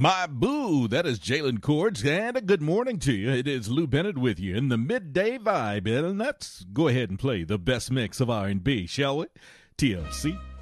My boo, that is Jalen Cords, and a good morning to you. It is Lou Bennett with you in the midday vibe, and let's go ahead and play the best mix of R&B, shall we? TLC.